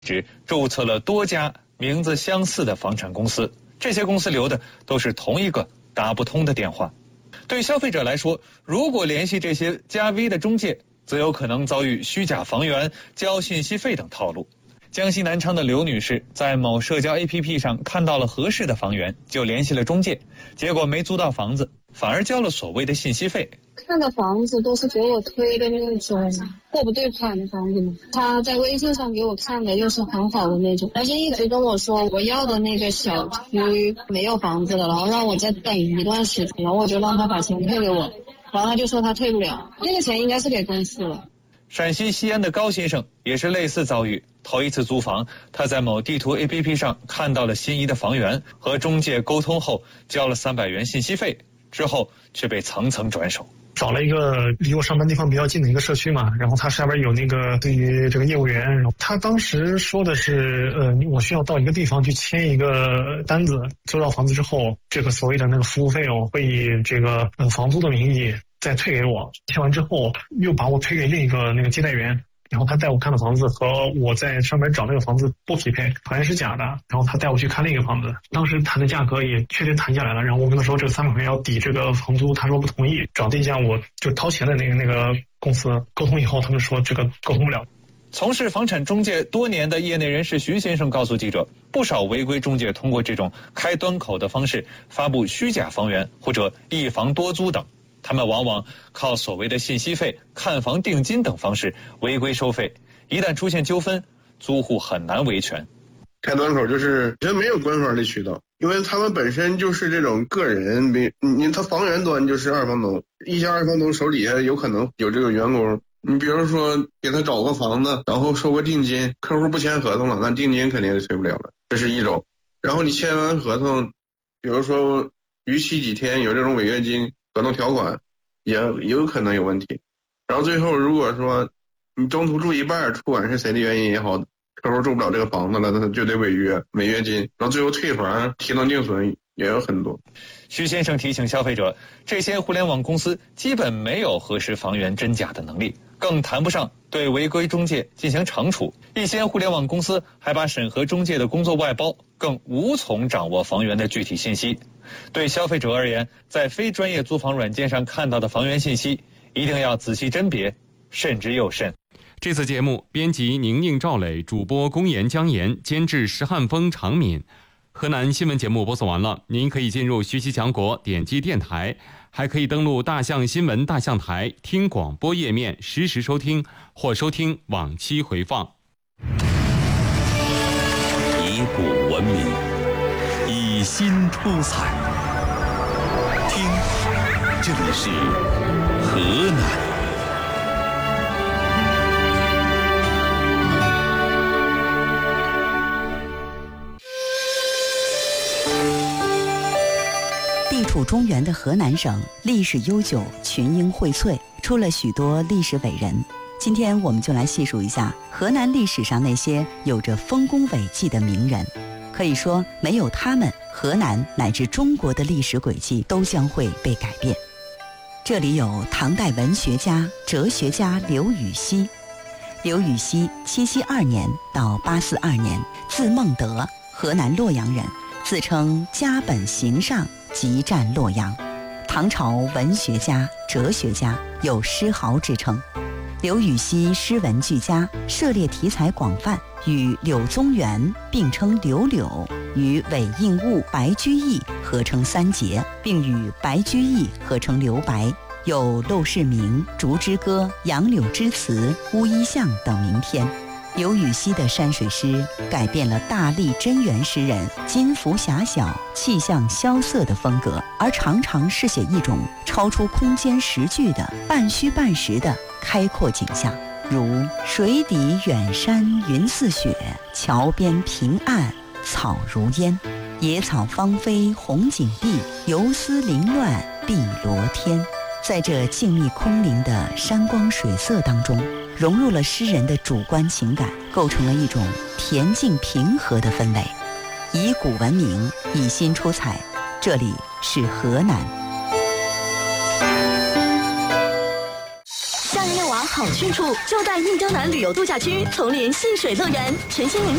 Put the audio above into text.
只注册了多家名字相似的房产公司，这些公司留的都是同一个打不通的电话。对消费者来说，如果联系这些加 V 的中介，则有可能遭遇虚假房源、交信息费等套路。江西南昌的刘女士在某社交 APP 上看到了合适的房源，就联系了中介，结果没租到房子，反而交了所谓的信息费。 看的房子都是给我推的那种货不对款的房子嘛，他在微信上给我看的又是很好的那种，而且一直跟我说我要的那个小区没有房子了，然后让我再等一段时间，然后我就让他把钱退给我，然后他就说他退不了，那个钱应该是给公司了。 陕西西安的高先生也是类似遭遇，头一次租房，他在某地图 APP 上看到了心仪的房源，和中介沟通后交了300元信息费，之后却被层层转手。 找了一个离我上班地方比较近的一个社区嘛，然后他下边有那个对于这个业务员，然后他当时说的是我需要到一个地方去签一个单子，租到房子之后，这个所谓的那个服务费用会以这个房租的名义再退给我，签完之后又把我推给另一个那个接待员，然后他带我看的房子和我在上面找那个房子不匹配，好像是假的，然后他带我去看另一个房子，当时谈的价格也确实谈下来了，然后我跟他说这个300块要抵这个房租，他说不同意，找这家我就掏钱的那个公司沟通以后，他们说这个沟通不了。 从事房产中介多年的业内人士徐先生告诉记者，不少违规中介通过这种开端口的方式发布虚假房源或者一房多租等，他们往往靠所谓的信息费、看房定金等方式违规收费，一旦出现纠纷，租户很难维权。 开端口就是人没有官方的渠道，因为他们本身就是这种个人，他房源端就是二房东，一家二房东手底下有可能有这个员工，你比如说给他找个房子，然后收个定金，客户不签合同了，那定金肯定是退不了了，这是一种。然后你签完合同，比如说逾期几天有这种违约金合同条款，也有可能有问题。然后最后如果说你中途住一半，不管是谁的原因也好，客户住不了这个房子了，那就得违约金，然后最后退还提能定损也有很多。 徐先生提醒消费者，这些互联网公司基本没有核实房源真假的能力，更谈不上对违规中介进行惩处。一些互联网公司还把审核中介的工作外包，更无从掌握房源的具体信息。对消费者而言，在非专业租房软件上看到的房源信息，一定要仔细甄别，慎之又慎。 这次节目编辑宁宁、赵磊，主播龚岩、姜岩，监制石汉峰、常敏。河南新闻节目播送完了，您可以进入学习强国，点击电台，还可以登录大象新闻大象台听广播页面实时收听或收听往期回放。 以古文明，以新出彩。听，这里是河南。 地处中原的河南省历史悠久，群英荟萃，出了许多历史伟人。今天我们就来细数一下河南历史上那些有着丰功伟绩的名人。可以说，没有他们，河南乃至中国的历史轨迹都将会被改变。这里有唐代文学家、哲学家刘禹锡。刘禹锡772年到842年，字孟德，河南洛阳人，自称家本行上，即占洛阳。唐朝文学家、哲学家，有诗豪之称。刘禹锡诗文俱佳，涉猎题材广泛，与柳宗元并称柳柳，与韦应物、白居易合称三杰，并与白居易合称留白，有《陋室铭》《竹之歌》《杨柳之词》《乌衣巷》等名篇。刘禹锡的山水诗改变了大历贞元诗人金幅狭小、气象萧瑟的风格，而常常是写一种超出空间时距的半虚半实的开阔景象，如水底远山云似雪，桥边平暗草如烟，野草芳菲红锦地，游丝凌乱碧螺天。在这静谧空灵的山光水色当中，融入了诗人的主观情感，构成了一种恬静平和的氛围。以古闻名，以新出彩，这里是河南。 少年六王好去处，就在印江南旅游度假区丛林戏水乐园，全新